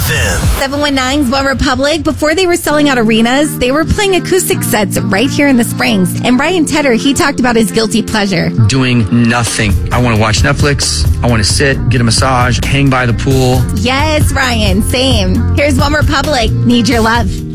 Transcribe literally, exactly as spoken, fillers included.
F M. seven one nine's One Republic. Before they were selling out arenas, they were playing acoustic sets right here in the Springs. And Ryan Tedder, he talked about his guilty pleasure. Doing nothing. I want to watch Netflix. I want to sit, get a massage, hang by the pool. Yes, Ryan, same. Here's One Republic. Need Your Love.